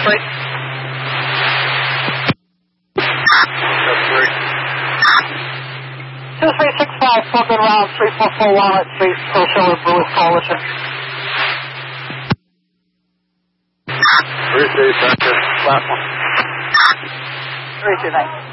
three. That's 3. 2365, Fulton Round, 344 Walnut Street, Social with Brewers Coalition. 3-3, last one. 3-2, thanks.